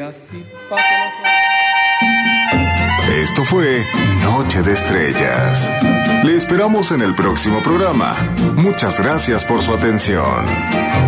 así paso las horas. Esto fue Noche de Estrellas. Le esperamos en el próximo programa. Muchas gracias por su atención.